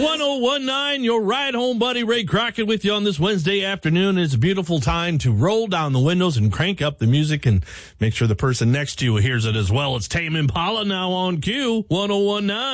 1019, your ride home buddy Ray Crockett with you on this Wednesday afternoon. It's a beautiful time to roll down the windows and crank up the music and make sure the person next to you hears it as well. It's Tame Impala now on Q 1019.